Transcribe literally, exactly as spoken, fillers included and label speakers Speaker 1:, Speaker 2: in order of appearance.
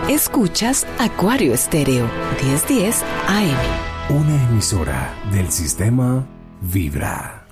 Speaker 1: Escuchas Acuario Estéreo, diez diez A M.
Speaker 2: Una emisora del sistema Vibra.